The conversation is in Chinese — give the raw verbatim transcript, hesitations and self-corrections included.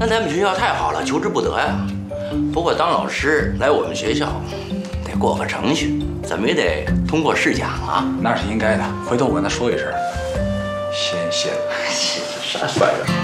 那咱们学校太好了，求之不得呀。不过当老师来我们学校，得过个程序，怎么也得通过试讲啊。 那是应该的，回头我跟他说一声。先谢了， 谢谢啥玩意儿？